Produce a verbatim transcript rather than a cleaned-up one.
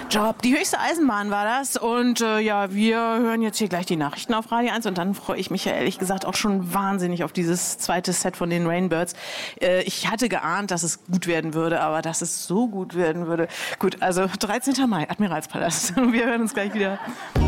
Job. Die höchste Eisenbahn war das. Und äh, ja, wir hören jetzt hier gleich die Nachrichten auf Radio eins. Und dann freue ich mich ja ehrlich gesagt auch schon wahnsinnig auf dieses zweite Set von den Rainbirds. Äh, ich hatte geahnt, dass es gut werden würde, aber dass es so gut werden würde. Gut, also dreizehnten Mai, Admiralspalast. Wir hören uns gleich wieder.